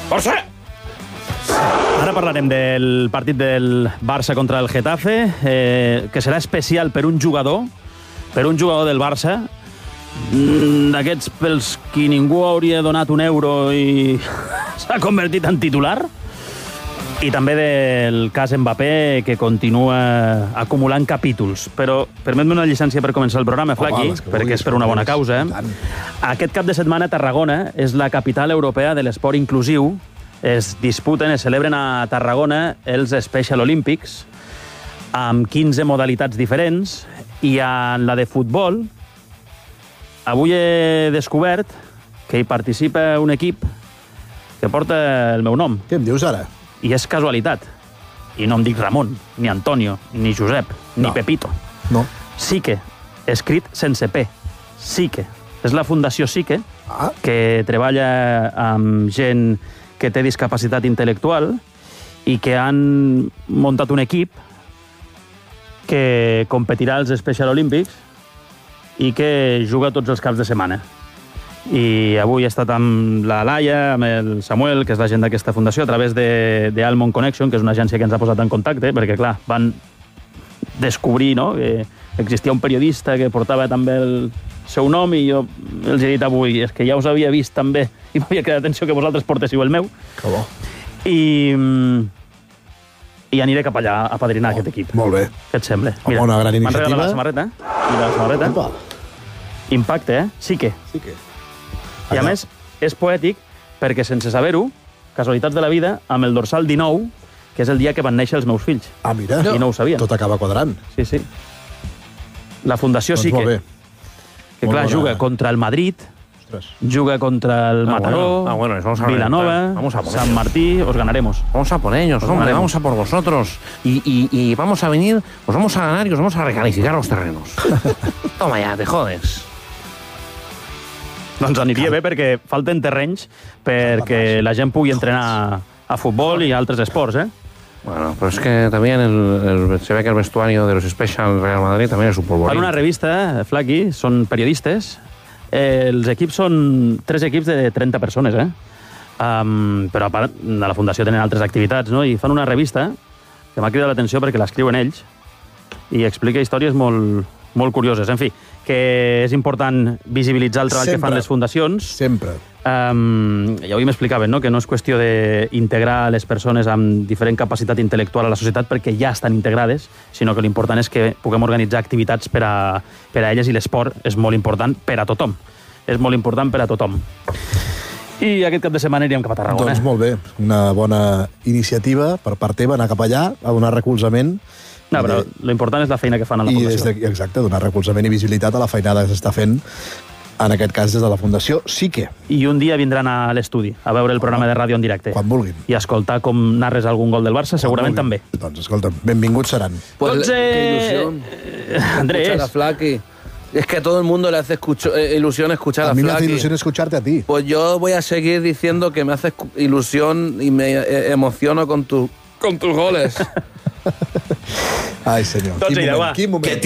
Barça! Ara parlarem del partit del Barça contra el Getafe, que serà especial per un jugador del Barça, d'aquests pels qui ningú hauria donat un euro i s'ha convertit en titular, i també del cas Mbappé, que continua acumulant capítols. Però permet-me una llicència per començar el programa, Flaqui, perquè és per una bona causa. Aquest cap de setmana Tarragona és la capital europea de l'esport inclusiu. Es disputen, es celebren a Tarragona els Special Olympics amb 15 modalitats diferents, i en la de futbol avui he descobert que hi participa un equip que porta el meu nom. Què em dius ara? I és casualitat. I no em dic Ramon, ni Antonio, ni Josep, ni Pepito. No. Sique, escrit sense P. Sique. És la Fundació Sique, que treballa amb gent que té discapacitat intel·lectual i que han muntat un equip que competirà als Special Olympics i que juga tots els caps de setmana. I avui he estat amb la Laia, amb el Samuel, que és la gent d'aquesta fundació, a través de Almond Connection, que és una agència que ens ha posat en contacte, perquè, clar, van descobrir, no?, que existia un periodista que portava també el seu nom, i jo els he dit avui, és que ja us havia vist també, i m'havia quedat atenció que vosaltres portéssiu el meu. Que bo. I aniré cap allà a padrinar aquest equip. Molt bé. Què et sembla? Mira, una gran iniciativa. M'han regalat la samarreta. I la samarreta. Opa. Impacte, eh? Sí que. I a més, és poètic perquè, sense saber-ho, casualitats de la vida, amb el dorsal 19, que és el dia que van néixer els meus fills. Ah, mira. I no ho sabien. Tot acaba quadrant. Sí, sí. La Fundació Doncs Sique. molt bé. Que, clar, juga contra el Madrid, juga contra el Mataró, Vilanova, San Martí, os ganaremos. Vamos a por ellos, hombre, vamos a por vosotros. Y vamos a venir, os vamos a ganar y os vamos a recalificar los terrenos. Toma ya, te jodes. Doncs aniria bé perquè falten terrenys perquè la gent pugui entrenar a futbol i a altres esports, eh? Bueno, pero es que también se ve que el vestuario de los Special Real Madrid también es un polvorín. Fan una revista, Flaqui, són periodistes. Els equips són 3 equips de 30 persones, eh? Però a part de la Fundació tenen altres activitats, no? I fan una revista que m'ha cridat l'atenció perquè l'escriuen ells i explica històries molt, molt curioses. En fi, que és important visibilitzar el treball que fan les fundacions. Sempre. Ja avui m'explicaven, no?, que no és qüestió d'integrar les persones amb diferent capacitat intel·lectual a la societat perquè ja estan integrades, sinó que l'important és que puguem organitzar activitats per a elles, i l'esport és molt important per a tothom. És molt important per a tothom. I aquest cap de setmana anirem cap a Tarragona. Doncs molt bé. Una bona iniciativa per part teva, anar cap allà, a donar recolzament. No, però l'important és la feina que fan a la Fundació. Exacte, donar recolzament i visibilitat a la feinada que s'està fent, en aquest cas des de la Fundació Sique. I un dia vindran a l'estudi a veure el programa de ràdio en directe. Quan vulguin. I escoltar com narres algun gol del Barça, segurament també. Doncs escolta, benvinguts seran. Pues qué ilusión. Andrés. Escuchar a Flaqui. Es que a todo el mundo le hace ilusión escuchar a Flaqui. A mí me hace ilusión escucharte a ti. Pues yo voy a seguir diciendo que me hace ilusión y me emociono con tus goles. Ai, senyor. Doncs Quin moment.